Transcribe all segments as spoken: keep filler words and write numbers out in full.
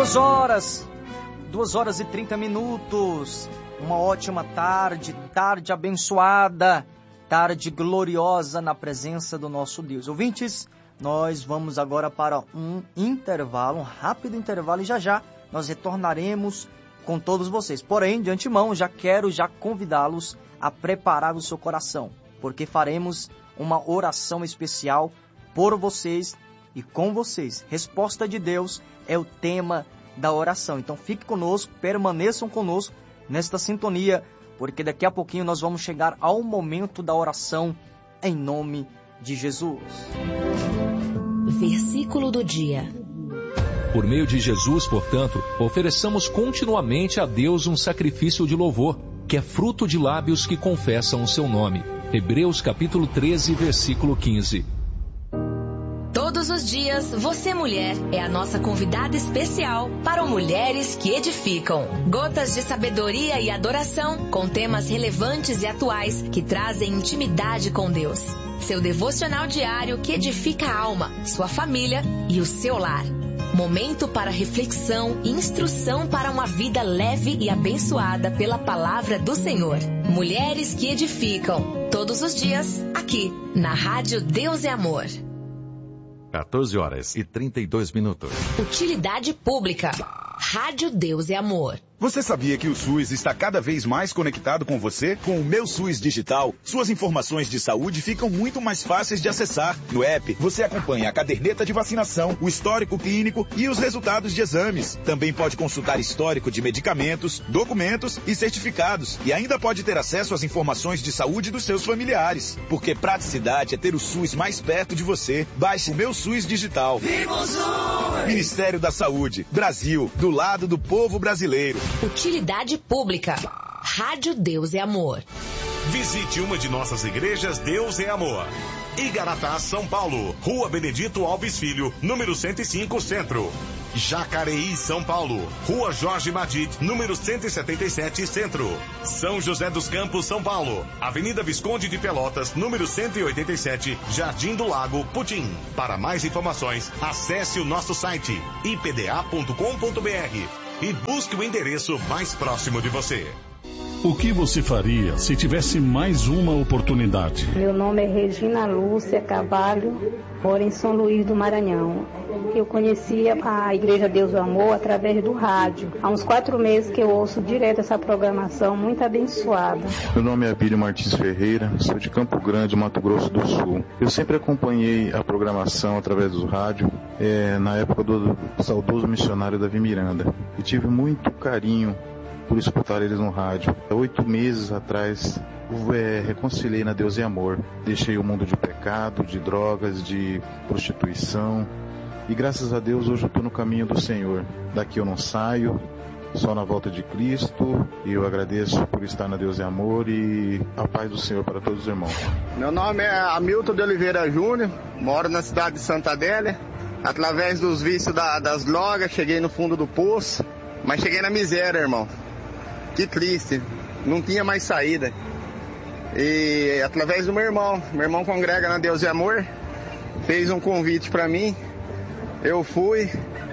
Duas horas, duas horas e trinta minutos, uma ótima tarde, tarde abençoada, tarde gloriosa na presença do nosso Deus. Ouvintes, nós vamos agora para um intervalo, um rápido intervalo, e já já nós retornaremos com todos vocês. Porém, de antemão, já quero já convidá-los a preparar o seu coração, porque faremos uma oração especial por vocês e com vocês. Resposta de Deus é o tema da oração. Então fique conosco, permaneçam conosco nesta sintonia, porque daqui a pouquinho nós vamos chegar ao momento da oração em nome de Jesus. Versículo do dia. Por meio de Jesus, portanto, ofereçamos continuamente a Deus um sacrifício de louvor, que é fruto de lábios que confessam o seu nome. Hebreus capítulo treze, versículo quinze. Todos os dias, você mulher é a nossa convidada especial para o Mulheres que Edificam. Gotas de sabedoria e adoração com temas relevantes e atuais que trazem intimidade com Deus. Seu devocional diário que edifica a alma, sua família e o seu lar. Momento para reflexão e instrução para uma vida leve e abençoada pela palavra do Senhor. Mulheres que Edificam. Todos os dias, aqui, na Rádio Deus é Amor. quatorze horas e trinta e dois minutos. Utilidade pública. Rádio Deus é Amor. Você sabia que o SUS está cada vez mais conectado com você? Com o Meu SUS Digital, suas informações de saúde ficam muito mais fáceis de acessar. No app, você acompanha a caderneta de vacinação, o histórico clínico e os resultados de exames. Também pode consultar histórico de medicamentos, documentos e certificados. E ainda pode ter acesso às informações de saúde dos seus familiares. Porque praticidade é ter o SUS mais perto de você. Baixe o Meu SUS Digital. Viva o SUS! Ministério da Saúde. Brasil, do lado do povo brasileiro. Utilidade pública. Rádio Deus é Amor. Visite uma de nossas igrejas Deus é Amor. Igaratá, São Paulo. Rua Benedito Alves Filho, número cento e cinco, Centro. Jacareí, São Paulo. Rua Jorge Madid, número cento e setenta e sete, Centro. São José dos Campos, São Paulo. Avenida Visconde de Pelotas, número cento e oitenta e sete, Jardim do Lago, Putim. Para mais informações, acesse o nosso site i p d a ponto com ponto b r e busque o endereço mais próximo de você. O que você faria se tivesse mais uma oportunidade? Meu nome é Regina Lúcia Carvalho, moro em São Luís do Maranhão. Eu conhecia a Igreja Deus do Amor através do rádio. Há uns quatro meses que eu ouço direto essa programação, muito abençoada. Meu nome é Abílio Martins Ferreira, sou de Campo Grande, Mato Grosso do Sul. Eu sempre acompanhei a programação através do rádio, é, na época do saudoso missionário Davi Miranda. E tive muito carinho por escutar eles no rádio. Há oito meses atrás, eu é, reconciliei na Deus e Amor. Deixei o mundo de pecado, de drogas, de prostituição. E graças a Deus hoje eu estou no caminho do Senhor. Daqui eu não saio, só na volta de Cristo. E eu agradeço por estar na Deus e Amor e a paz do Senhor para todos os irmãos. Meu nome é Hamilton de Oliveira Júnior, moro na cidade de Santa Adélia. Através dos vícios da, das drogas, cheguei no fundo do poço, mas cheguei na miséria, irmão. Que triste, não tinha mais saída. E através do meu irmão, meu irmão congrega na Deus e Amor, fez um convite para mim. Eu fui,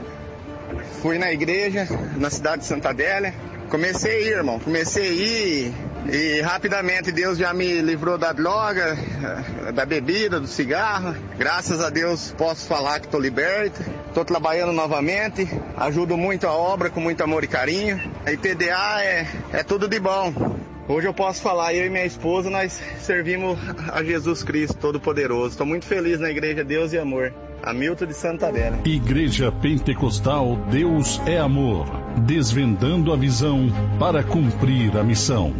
fui na igreja, na cidade de Santa Adélia. Comecei a ir, irmão, comecei a ir e rapidamente Deus já me livrou da droga, da bebida, do cigarro. Graças a Deus posso falar que estou liberto, estou trabalhando novamente, ajudo muito a obra com muito amor e carinho. A I P D A é, é tudo de bom. Hoje eu posso falar, eu e minha esposa, nós servimos a Jesus Cristo Todo-Poderoso. Estou muito feliz na igreja Deus e Amor. Hamilton de Santa Adélia. Igreja Pentecostal Deus é Amor, desvendando a visão para cumprir a missão.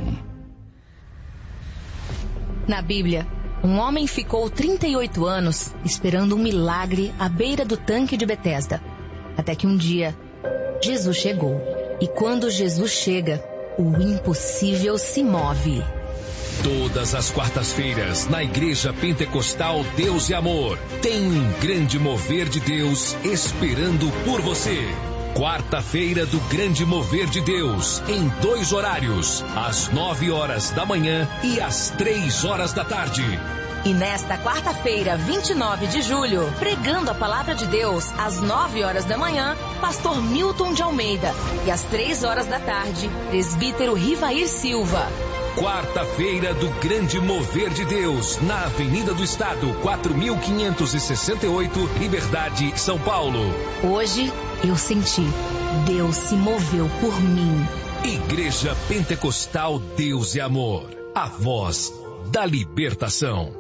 Na Bíblia, um homem ficou trinta e oito anos esperando um milagre à beira do tanque de Betesda. Até que um dia, Jesus chegou. E quando Jesus chega, o impossível se move. Todas as quartas-feiras, na Igreja Pentecostal Deus e Amor, tem um grande mover de Deus esperando por você. Quarta-feira do Grande Mover de Deus, em dois horários, às nove horas da manhã e às três horas da tarde. E nesta quarta-feira, vinte e nove de julho, pregando a palavra de Deus, às nove horas da manhã, pastor Milton de Almeida. E às três horas da tarde, presbítero Rivair Silva. Quarta-feira do Grande Mover de Deus, na Avenida do Estado, quatro mil quinhentos e sessenta e oito, Liberdade, São Paulo. Hoje, eu senti, Deus se moveu por mim. Igreja Pentecostal Deus e Amor, a voz da libertação.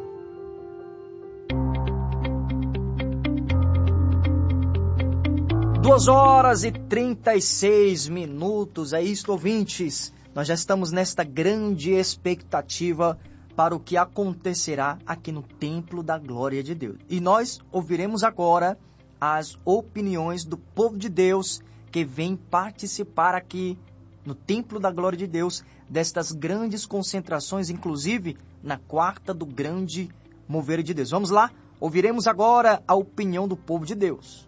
Duas horas e trinta e seis minutos, é isso, ouvintes. Nós já estamos nesta grande expectativa para o que acontecerá aqui no Templo da Glória de Deus. E nós ouviremos agora as opiniões do povo de Deus que vem participar aqui no Templo da Glória de Deus destas grandes concentrações, inclusive na quarta do Grande Mover de Deus. Vamos lá? Ouviremos agora a opinião do povo de Deus.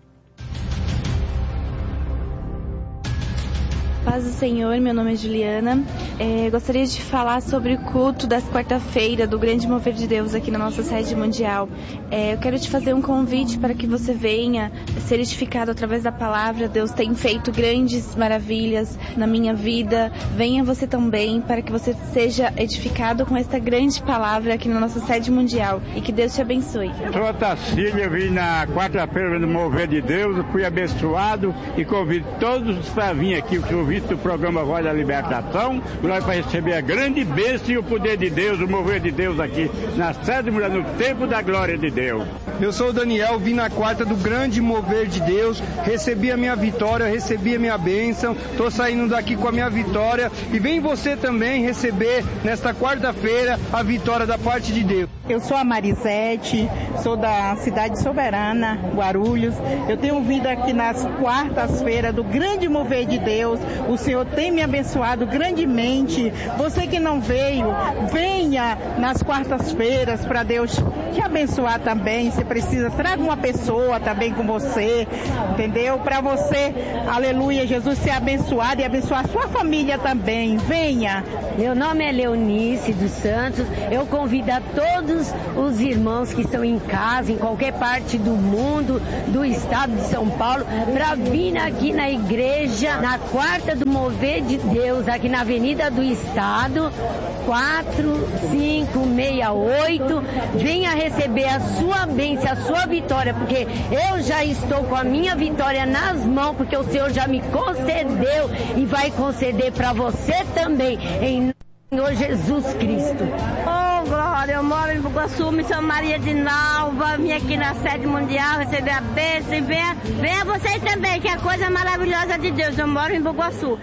Paz do Senhor, meu nome é Juliana. É, gostaria de falar sobre o culto das quarta-feira do Grande Mover de Deus aqui na nossa sede mundial. É, eu quero te fazer um convite para que você venha ser edificado através da palavra. Deus tem feito grandes maravilhas na minha vida. Venha você também para que você seja edificado com esta grande palavra aqui na nossa sede mundial. E que Deus te abençoe. Sou a Tacília, eu vim na quarta-feira do Mover de Deus, fui abençoado e convido todos para vir aqui, o que eu do programa Voz da Libertação, nós para receber a grande bênção e o poder de Deus, o mover de Deus aqui na sede mulher, no tempo da glória de Deus. Eu sou o Daniel, vim na quarta do Grande Mover de Deus, recebi a minha vitória, recebi a minha bênção, estou saindo daqui com a minha vitória e vem você também receber nesta quarta-feira a vitória da parte de Deus. Eu sou a Marisete, sou da cidade soberana, Guarulhos. Eu tenho vindo aqui nas quartas-feiras do Grande Mover de Deus. O Senhor tem me abençoado grandemente. Você que não veio, venha nas quartas-feiras para Deus te abençoar também. Se precisa, traga uma pessoa também com você, entendeu? Para você, aleluia, Jesus ser abençoado e abençoar a sua família também. Venha. Meu nome é Leonice dos Santos. Eu convido a todos os irmãos que estão em casa, em qualquer parte do mundo, do estado de São Paulo, para vir aqui na igreja, na quarta do Mover de Deus, aqui na Avenida do Estado, quatro cinco seis oito. Venha receber a sua bênção, a sua vitória, porque eu já estou com a minha vitória nas mãos, porque o Senhor já me concedeu e vai conceder para você também, em Senhor Jesus Cristo. Oh, glória, eu moro em Bugaçu, Missão Maria de Nalva, vim aqui na sede mundial receber a bênção e venha, venha vocês também, que é a coisa maravilhosa de Deus, eu moro em Bugaçu.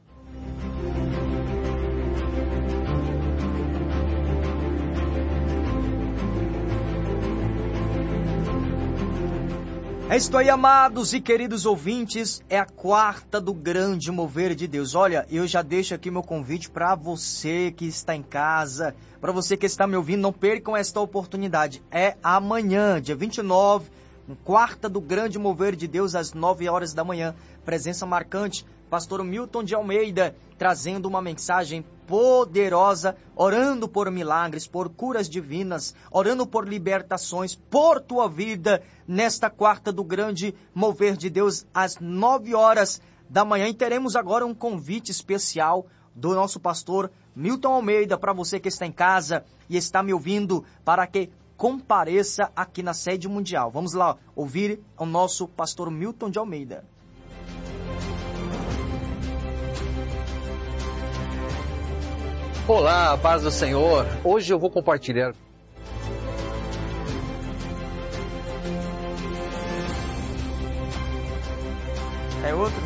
É isso aí, amados e queridos ouvintes, é a quarta do Grande Mover de Deus. Olha, eu já deixo aqui meu convite para você que está em casa, para você que está me ouvindo, não percam esta oportunidade. É amanhã, dia vinte e nove, quarta do Grande Mover de Deus, às nove horas da manhã. Presença marcante, pastor Milton de Almeida, trazendo uma mensagem poderosa, orando por milagres, por curas divinas, orando por libertações, por tua vida, nesta quarta do Grande Mover de Deus, às nove horas da manhã. E teremos agora um convite especial do nosso pastor Milton Almeida, para você que está em casa e está me ouvindo, para que compareça aqui na sede mundial. Vamos lá ouvir o nosso pastor Milton de Almeida. Olá, paz do Senhor. Hoje eu vou compartilhar. É outro?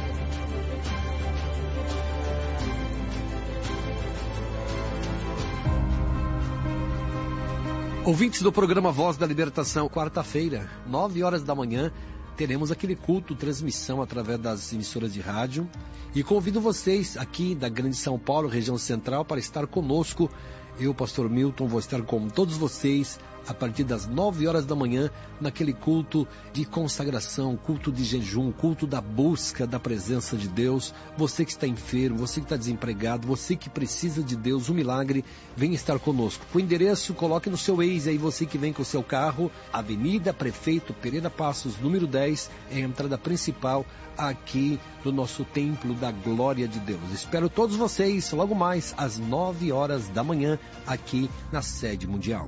Ouvintes do programa Voz da Libertação, quarta-feira, nove horas da manhã, teremos aquele culto, transmissão através das emissoras de rádio. E convido vocês aqui da Grande São Paulo, região central, para estar conosco. Eu, pastor Milton, vou estar com todos vocês a partir das nove horas da manhã, naquele culto de consagração, culto de jejum, culto da busca da presença de Deus. Você que está enfermo, você que está desempregado, você que precisa de Deus, um milagre, vem estar conosco. O endereço, coloque no seu Waze aí, você que vem com o seu carro, Avenida Prefeito Pereira Passos, número dez, é a entrada principal aqui do nosso Templo da Glória de Deus. Espero todos vocês logo mais às nove horas da manhã aqui na sede mundial.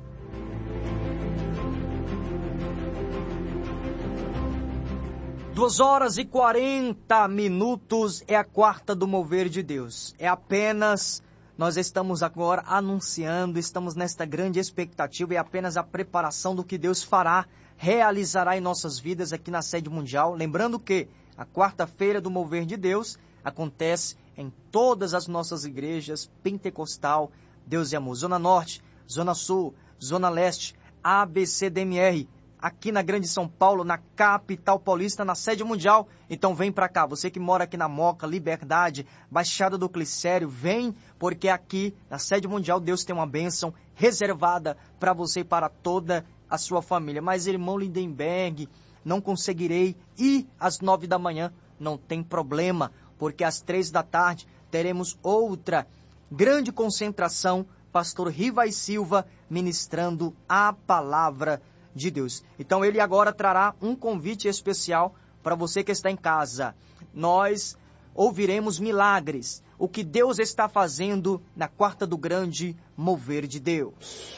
Duas horas e quarenta minutos é a quarta do mover de Deus. É apenas, nós estamos agora anunciando, estamos nesta grande expectativa, é apenas a preparação do que Deus fará, realizará em nossas vidas aqui na sede mundial. Lembrando que a quarta-feira do mover de Deus acontece em todas as nossas igrejas, Pentecostal, Deus e Amor, Zona Norte, Zona Sul, Zona Leste, A B C D M R, aqui na Grande São Paulo, na capital paulista, na sede mundial. Então vem para cá, você que mora aqui na Moca, Liberdade, Baixada do Glicério, vem, porque aqui na sede mundial Deus tem uma bênção reservada para você e para toda a sua família. Mas irmão Lindenberg, não conseguirei ir às nove da manhã, não tem problema, porque às três da tarde teremos outra grande concentração, pastor Rivai Silva ministrando a palavra de Deus. Então ele agora trará um convite especial para você que está em casa. Nós ouviremos milagres, o que Deus está fazendo na quarta do grande mover de Deus.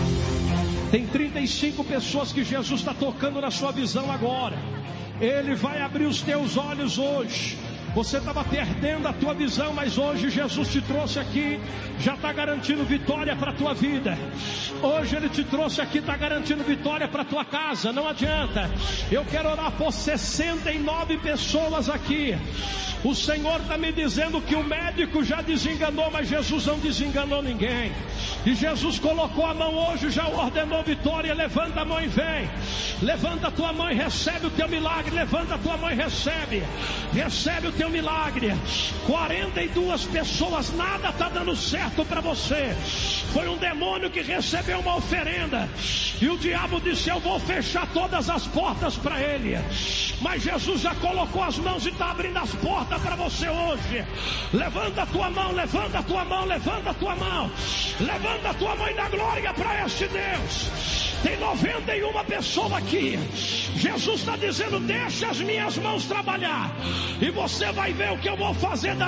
Tem trinta e cinco pessoas que Jesus está tocando na sua visão agora. Ele vai abrir os teus olhos hoje. Você estava perdendo a tua visão, mas hoje Jesus te trouxe aqui, já está garantindo vitória para a tua vida. Hoje Ele te trouxe aqui, está garantindo vitória para a tua casa, não adianta. Eu quero orar por sessenta e nove pessoas aqui. O Senhor está me dizendo que o médico já desenganou, mas Jesus não desenganou ninguém. E Jesus colocou a mão hoje, já ordenou vitória. Levanta a mão e vem. Levanta a tua mão e recebe o teu milagre. Levanta a tua mão e recebe. Recebe o teu milagre. quarenta e duas pessoas, nada está dando certo para você. Foi um demônio que recebeu uma oferenda. E o diabo disse: eu vou fechar todas as portas para ele. Mas Jesus já colocou as mãos e está abrindo as portas para você hoje. Levanta a tua mão, levanta a tua mão, levanta a tua mão. Levanta a tua mão e dá glória para este Deus. Tem noventa e uma pessoas aqui. Jesus está dizendo: deixa as minhas mãos trabalhar. E você vai ver o que eu vou fazer da